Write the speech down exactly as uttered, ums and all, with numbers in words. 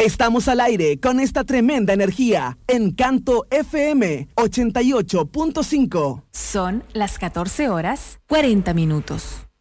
Estamos al aire con esta tremenda energía. Encanto F M ochenta y ocho punto cinco. Son las catorce horas, cuarenta minutos.